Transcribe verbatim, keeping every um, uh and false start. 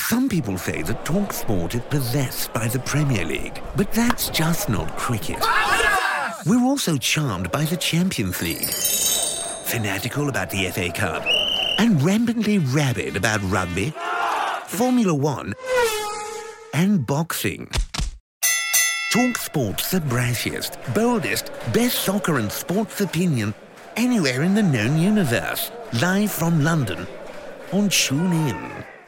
Some people say that TalkSport is possessed by the Premier League, but that's just not cricket. We're also charmed by the Champions League, fanatical about the F A Cup, and rampantly rabid about rugby, Formula One, and boxing. TalkSport's the brashiest, boldest, best soccer and sports opinion anywhere in the known universe. Live from London on TuneIn.